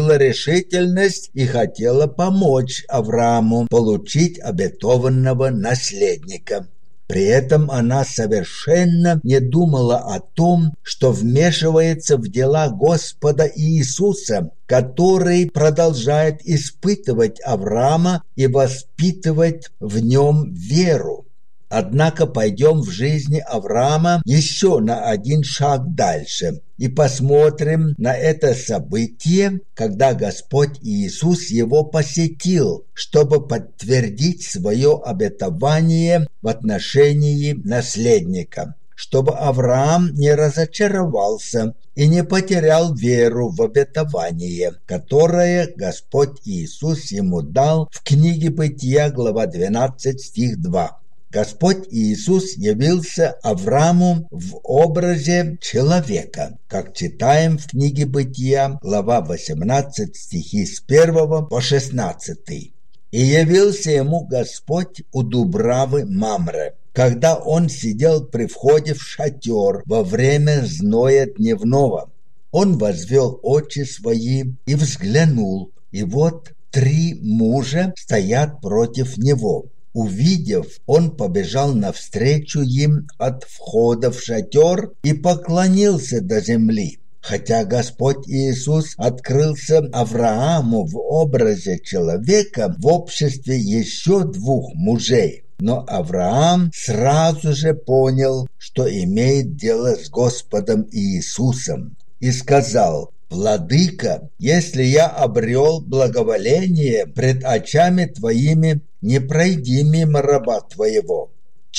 проявила решительность и хотела помочь Аврааму получить обетованного наследника. При этом она совершенно не думала о том, что вмешивается в дела Господа Иисуса, который продолжает испытывать Авраама и воспитывать в нем веру. Однако пойдем в жизни Авраама еще на один шаг дальше и посмотрим на это событие, когда Господь Иисус его посетил, чтобы подтвердить свое обетование в отношении наследника, чтобы Авраам не разочаровался и не потерял веру в обетование, которое Господь Иисус ему дал в книге Бытия, глава 12, стих 2. Господь Иисус явился Аврааму в образе человека, как читаем в книге Бытия, глава 18, стихи с 1 по 16. «И явился ему Господь у Дубравы Мамре, когда он сидел при входе в шатер во время зноя дневного. Он возвел очи свои и взглянул, и вот 3 мужа стоят против него. Увидев, он побежал навстречу им от входа в шатер и поклонился до земли. Хотя Господь Иисус открылся Аврааму в образе человека в обществе еще 2 мужей, но Авраам сразу же понял, что имеет дело с Господом Иисусом, и сказал: «Владыка, если я обрел благоволение пред очами Твоими, не пройди мимо раба Твоего».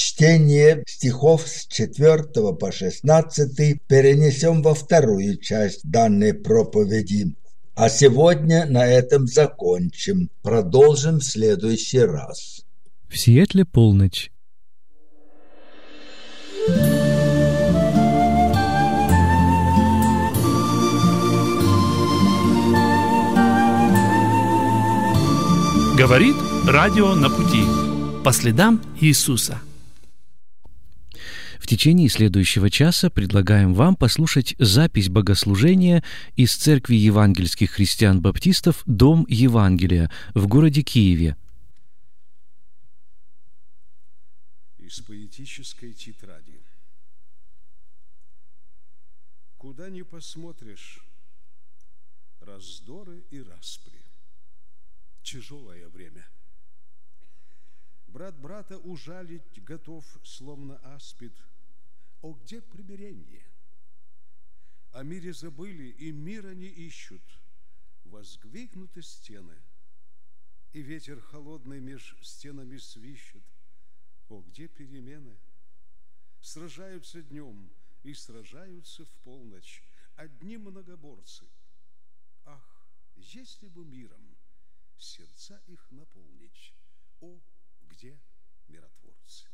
Чтение стихов с 4 по 16 перенесем во вторую часть данной проповеди. А сегодня на этом закончим. Продолжим в следующий раз. В Сиэтле полночь. Говорит радио на пути. По следам Иисуса. В течение следующего часа предлагаем вам послушать запись богослужения из Церкви евангельских христиан-баптистов «Дом Евангелия» в городе Киеве. Из поэтической тетради. Куда ни посмотришь, раздоры и распри. Тяжелое время. Брат брата ужалить готов, словно аспид. О, где примирение? О мире забыли и мира не ищут. Воздвигнуты стены, и ветер холодный меж стенами свищет. О, где перемены? Сражаются днем и сражаются в полночь одни многоборцы. Ах, если бы миром сердца их наполнить, о, где миротворцы?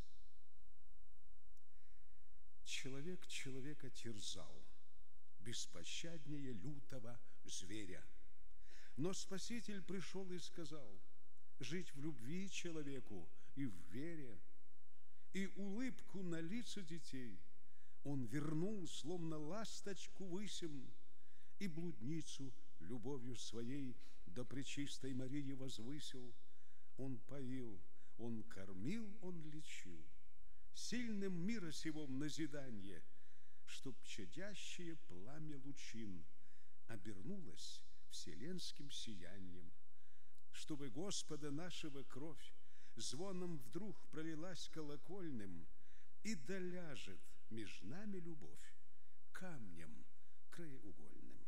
Человек человека терзал, беспощаднее лютого зверя. Но Спаситель пришел и сказал: жить в любви человеку и в вере. И улыбку на лица детей он вернул, словно ласточку высем, и блудницу любовью своей до пречистой Марии возвысил. Он поил, он кормил, он лечил, сильным мира сего назидание, чтоб чадящее пламя лучин обернулось вселенским сиянием, чтобы Господа нашего кровь звоном вдруг пролилась колокольным, и доляжет меж нами любовь камнем краеугольным.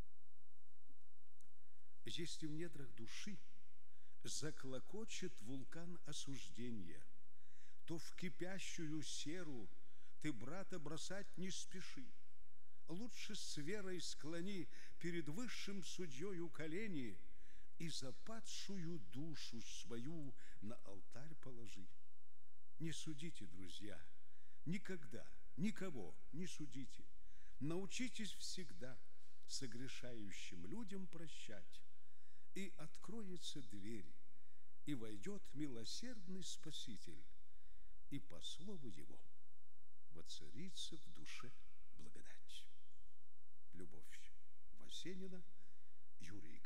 Если в недрах души заклокочет вулкан осуждения, то в кипящую серу ты брата бросать не спеши. Лучше с верой склони перед высшим судьею колени и западшую душу свою на алтарь положи. Не судите, друзья, никогда никого не судите. Научитесь всегда согрешающим людям прощать, и откроется дверь, и войдет милосердный Спаситель, и по слову Его воцарится в душе благодать. Любовь Васенина, Юрий